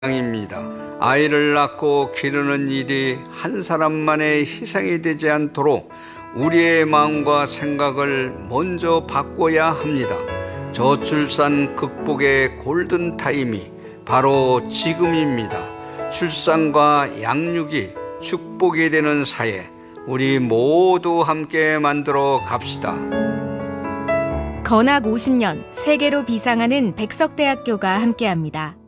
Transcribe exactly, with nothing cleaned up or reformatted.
입니다. 아이를 낳고 기르는 일이 한 사람만의 희생이 되지 않도록 우리의 마음과 생각을 먼저 바꿔야 합니다. 저출산 극복의 골든타임이 바로 지금입니다. 출산과 양육이 축복이 되는 사회, 우리 모두 함께 만들어 갑시다. 건학 오십 년 세계로 비상하는 백석대학교가 함께합니다.